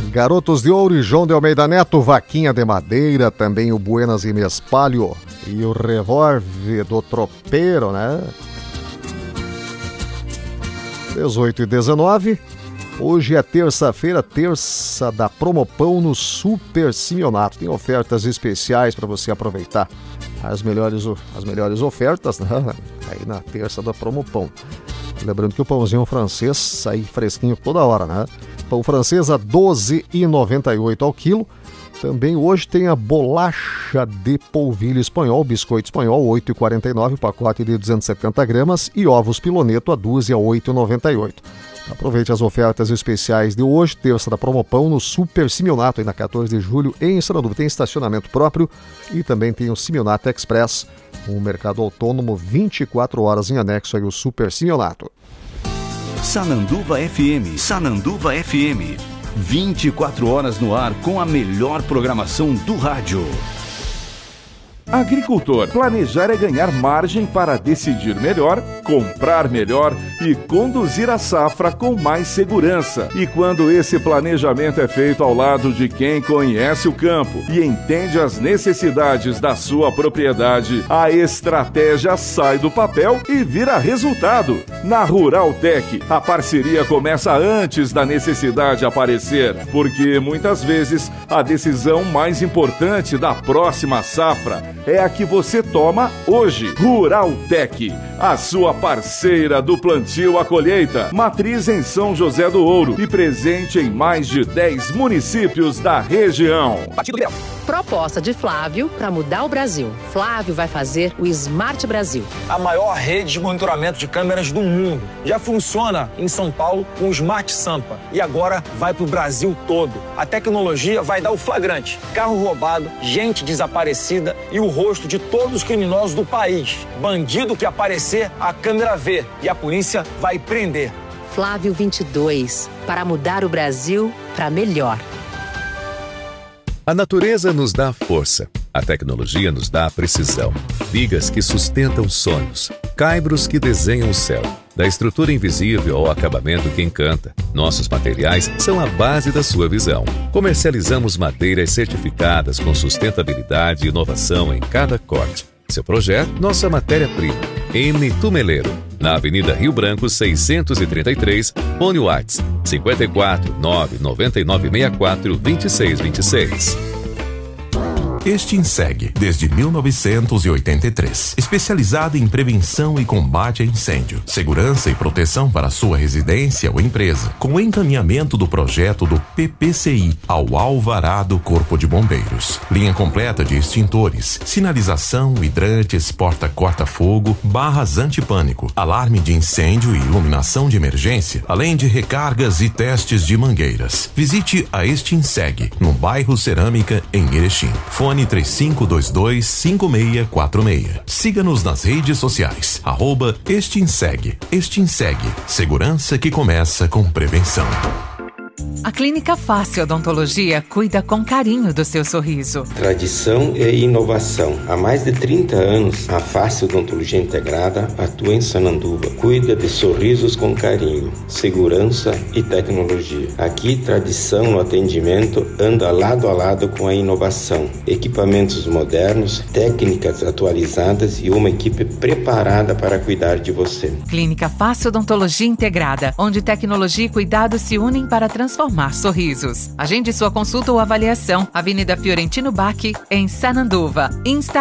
Garotos de Ouro e João de Almeida Neto, Vaquinha de Madeira, também o Buenas e Mespalho e o Revolve do Tropeiro, né? 18 e 19. Hoje é terça-feira, terça da Promopão no Super Simeonato. Tem ofertas especiais para você aproveitar as melhores ofertas, né? Aí na terça da Promopão. Lembrando que o pãozinho francês sai fresquinho toda hora, né? Pão francês a R$ 12,98 ao quilo. Também hoje tem a bolacha de polvilho espanhol, biscoito espanhol, R$ 8,49, pacote de 270 gramas. E ovos piloneto a dúzia, R$ 8,98. Aproveite as ofertas especiais de hoje, terça da Promopão, no Super Simeonato, aí na 14 de julho, em Sananduva. Tem estacionamento próprio e também tem o Simeonato Express, um mercado autônomo 24 horas em anexo aí o Super Simeonato. Sananduva FM, Sananduva FM. 24 horas no ar com a melhor programação do rádio. Agricultor, planejar é ganhar margem para decidir melhor, comprar melhor e conduzir a safra com mais segurança. E quando esse planejamento é feito ao lado de quem conhece o campo e entende as necessidades da sua propriedade, a estratégia sai do papel e vira resultado. Na Rural Tech, a parceria começa antes da necessidade aparecer, porque muitas vezes a decisão mais importante da próxima safra é a que você toma hoje. Rural Tech, a sua parceira do plantio à colheita. Matriz em São José do Ouro e presente em mais de 10 municípios da região. Proposta de Flávio para mudar o Brasil. Flávio vai fazer o Smart Brasil, a maior rede de monitoramento de câmeras do mundo. Já funciona em São Paulo com o Smart Sampa e agora vai para o Brasil todo. A tecnologia vai dar o flagrante: carro roubado, gente desaparecida e o rosto de todos os criminosos do país. Bandido que aparecer, a câmera vê e a polícia vai prender. Flávio 22, para mudar o Brasil para melhor. A natureza nos dá força, a tecnologia nos dá precisão, vigas que sustentam sonhos, caibros que desenham o céu. Da estrutura invisível ao acabamento que encanta, nossos materiais são a base da sua visão. Comercializamos madeiras certificadas com sustentabilidade e inovação em cada corte. Seu projeto, nossa matéria-prima. M. Tumeleiro, na Avenida Rio Branco 633, Fone Whats 54 99964 2626. Extinseg, desde 1983. Especializada em prevenção e combate a incêndio, segurança e proteção para sua residência ou empresa, com encaminhamento do projeto do PPCI ao Alvará do Corpo de Bombeiros. Linha completa de extintores, sinalização, hidrantes, porta-corta-fogo, barras antipânico, alarme de incêndio e iluminação de emergência, além de recargas e testes de mangueiras. Visite a Extinseg, no bairro Cerâmica, em Erechim. Fone 3522-5646. Siga-nos nas redes sociais. @Extinseg. Extinseg. Segurança que começa com prevenção. A Clínica Fácil Odontologia cuida com carinho do seu sorriso. Tradição e inovação. Há mais de 30 anos, a Fácil Odontologia Integrada atua em Sananduva. Cuida de sorrisos com carinho, segurança e tecnologia. Aqui, tradição no atendimento anda lado a lado com a inovação. Equipamentos modernos, técnicas atualizadas e uma equipe preparada para cuidar de você. Clínica Fácil Odontologia Integrada, onde tecnologia e cuidado se unem para transformar sorrisos. Agende sua consulta ou avaliação. Avenida Fiorentino Bacchi, em Sananduva.